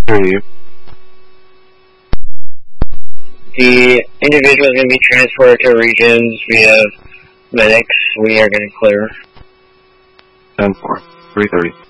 you. The individual is going to be transported to regions. We have medics. We are going to clear. 10-4. 3:30.